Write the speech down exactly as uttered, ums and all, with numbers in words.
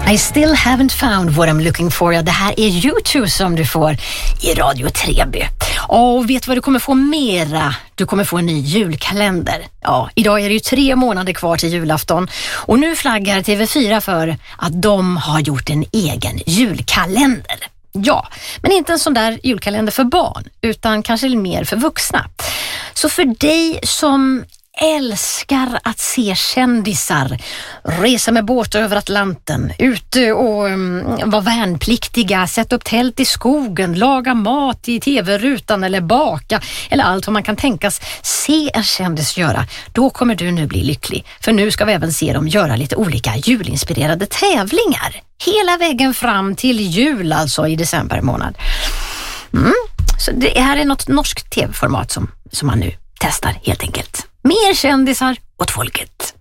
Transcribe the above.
I still haven't found what I'm looking for. Ja, det här är YouTube som du får i Radio Treby. Och vet vad du kommer få mera? Du kommer få en ny julkalender. Ja, idag är det ju tre månader kvar till julafton. Och nu flaggar T V fyra för att de har gjort en egen julkalender. Ja, men inte en sån där julkalender för barn, utan kanske mer för vuxna. Så för dig som älskar att se kändisar, resa med båtar över Atlanten, ute och um, vara värnpliktiga, sätta upp tält i skogen, laga mat i tv-rutan eller baka, eller allt vad man kan tänkas se en kändis göra, då kommer du nu bli lycklig. För nu ska vi även se dem göra lite olika julinspirerade tävlingar. Hela vägen fram till jul, alltså i december månad. Mm. Så det här är något norskt tv-format som, som man nu testar helt enkelt. Mer kändisar åt folket.